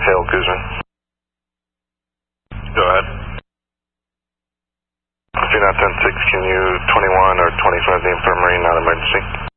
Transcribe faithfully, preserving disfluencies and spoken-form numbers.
Dale Guzman. Go ahead. If you're not ten six, can you twenty-one or twenty-five the infirmary, not emergency?